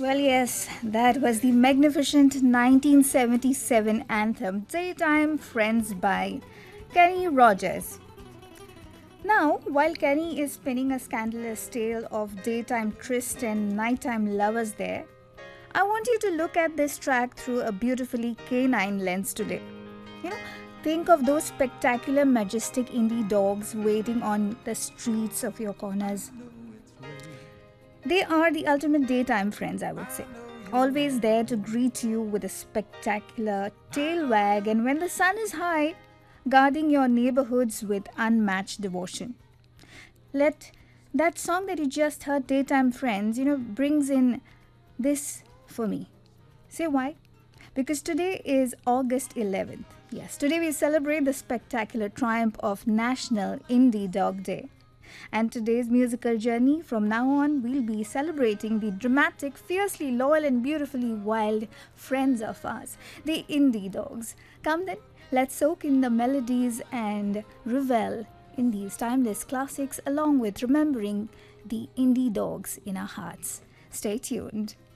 Well, yes, that was the magnificent 1977 anthem Daytime Friends by Kenny Rogers. Now, while Kenny is spinning a scandalous tale of daytime tryst and nighttime lovers there, I want you to look at this track through a beautifully canine lens today. You know, think of those spectacular, majestic indie dogs waiting on the streets of your corners. They are the ultimate daytime friends, I would say. Always there to greet you with a spectacular tail wag, and when the sun is high, guarding your neighborhoods with unmatched devotion. Let that song that you just heard, Daytime Friends, brings in this for me. Say why? Because today is August 11th. Yes, today we celebrate the spectacular triumph of National Indie Dog Day. And today's musical journey, from now on, we'll be celebrating the dramatic, fiercely loyal, and beautifully wild friends of ours, the indie dogs. Come then, let's soak in the melodies and revel in these timeless classics, along with remembering the indie dogs in our hearts. Stay tuned.